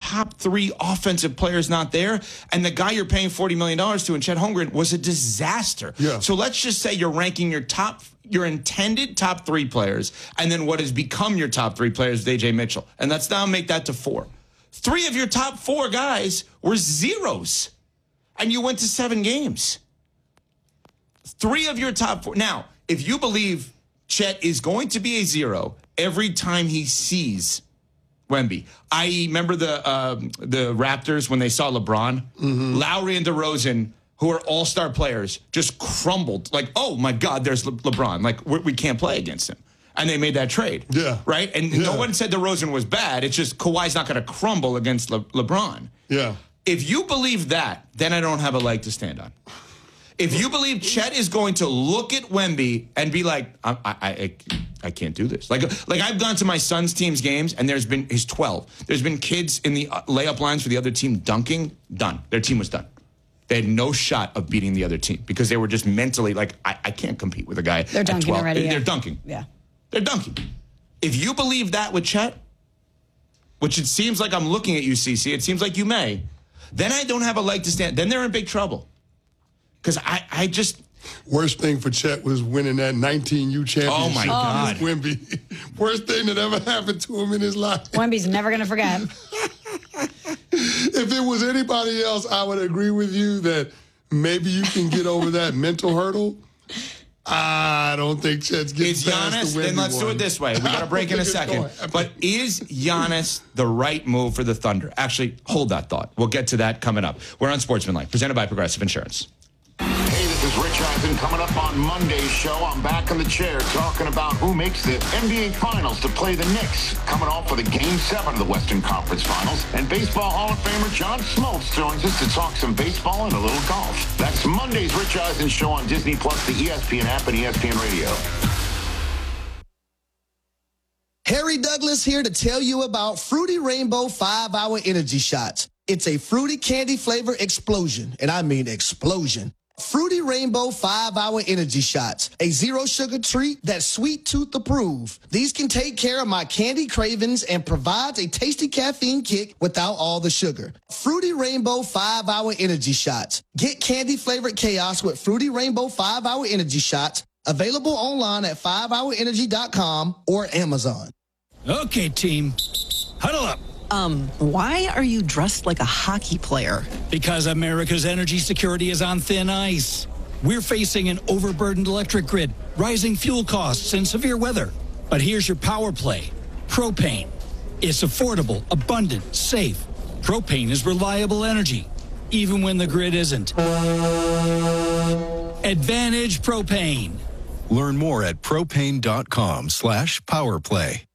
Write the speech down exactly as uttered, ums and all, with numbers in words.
top three offensive players not there, and the guy you're paying forty million dollars to in Chet Holmgren was a disaster. Yeah. So let's just say you're ranking your top, your intended top three players, and then what has become your top three players with A J Mitchell. And let's now make that to four. Three of your top four guys were zeros, and you went to seven games. Three of your top four. Now, if you believe Chet is going to be a zero every time he sees Wemby, that is, remember the um, the Raptors when they saw LeBron? Mm-hmm. Lowry and DeRozan, who are all-star players, just crumbled. Like, oh, my God, there's Le- LeBron. Like, we're, we can't play against him. And they made that trade. Yeah. Right? And yeah. no one said DeRozan was bad. It's just Kawhi's not going to crumble against Le- LeBron. Yeah. If you believe that, then I don't have a leg to stand on. If you believe Chet is going to look at Wemby and be like, I, I, I, I can't do this. Like, like I've gone to my son's team's games, and there's been, he's twelve. There's been kids in the layup lines for the other team dunking, done. Their team was done. They had no shot of beating the other team because they were just mentally like, I, I can't compete with a guy They're at dunking twelve. already. They're yeah. dunking. Yeah. They're dunking. If you believe that with Chet, which it seems like I'm looking at you, C C, it seems like you may, then I don't have a leg to stand. Then they're in big trouble. Because I, I just... Worst thing for Chet was winning that nineteen U championship. Oh, my God. Wemby. Worst thing that ever happened to him in his life. Wemby's never going to forget. If it was anybody else, I would agree with you that maybe you can get over that mental hurdle. I don't think Chet's getting Is past Giannis, the Wemby then let's one. do it this way. We got to break in a second. But is Giannis the right move for the Thunder? Actually, hold that thought. We'll get to that coming up. We're on Sportsmanlike, presented by Progressive Insurance. Hey, this is Rich Eisen coming up on Monday's show. I'm back in the chair talking about who makes the N B A Finals to play the Knicks, coming off for the Game seven of the Western Conference Finals. And Baseball Hall of Famer John Smoltz joins us to talk some baseball and a little golf. That's Monday's Rich Eisen show on Disney Plus, the E S P N app, and E S P N Radio. Harry Douglas here to tell you about Fruity Rainbow five hour Energy Shots. It's a fruity candy flavor explosion, and I mean explosion. Fruity Rainbow five hour Energy Shots, a zero-sugar treat that's sweet tooth approved. These can take care of my candy cravings and provides a tasty caffeine kick without all the sugar. Fruity Rainbow five hour Energy Shots. Get candy-flavored chaos with Fruity Rainbow five hour Energy Shots, available online at five hour energy dot com or Amazon. Okay, team, huddle up. Um, why are you dressed like a hockey player? Because America's energy security is on thin ice. We're facing an overburdened electric grid, rising fuel costs, and severe weather. But here's your power play. Propane. It's affordable, abundant, safe. Propane is reliable energy, even when the grid isn't. Advantage Propane. Learn more at propane dot com slash power play.